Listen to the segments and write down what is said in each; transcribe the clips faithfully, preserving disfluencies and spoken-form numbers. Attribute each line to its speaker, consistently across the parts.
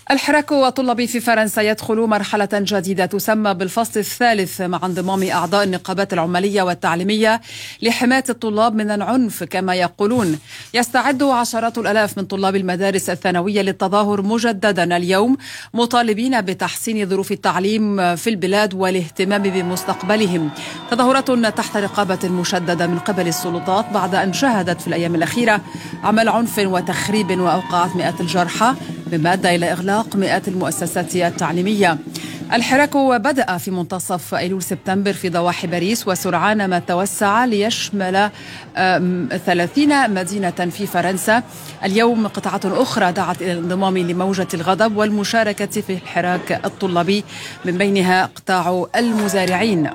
Speaker 1: الحراك الطلابي في فرنسا يدخل مرحلة جديدة تسمى بالفصل الثالث مع انضمام أعضاء النقابات العمالية والتعليمية لحماية الطلاب من العنف كما يقولون. يستعد عشرات الآلاف من طلاب المدارس الثانوية للتظاهر مجددا اليوم مطالبين بتحسين ظروف التعليم في البلاد والاهتمام بمستقبلهم. تظاهرات تحت رقابة مشددة من قبل السلطات بعد أن شهدت في الأيام الأخيرة عمل عنف وتخريب وأوقعت مئات الجرحى، مما أدى إلى إغلاق مئات المؤسسات التعليمية. الحراك بدأ في منتصف أيلول سبتمبر في ضواحي باريس، وسرعان ما توسع ليشمل ثلاثين مدينة في فرنسا. اليوم قطاعات أخرى دعت إلى الانضمام لموجة الغضب والمشاركة في الحراك الطلابي، من بينها قطاع المزارعين.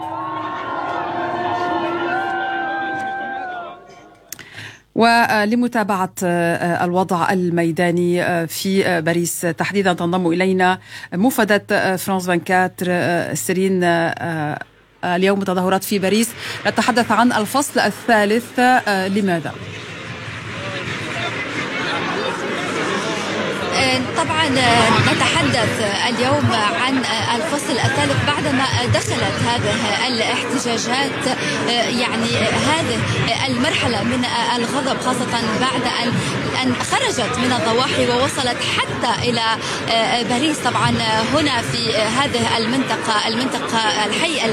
Speaker 1: ولمتابعة الوضع الميداني في باريس تحديدا تنضم إلينا مفادة فرانس أربعة وعشرين سيرين. اليوم تظاهرات في باريس، نتحدث عن الفصل الثالث، لماذا؟
Speaker 2: طبعا نتحدث اليوم عن الفصل الثالث بعدما دخلت هذه الاحتجاجات يعني هذه المرحلة من الغضب، خاصة بعد أن أن خرجت من الضواحي ووصلت حتى إلى باريس. طبعا هنا في هذه المنطقة المنطقة الحي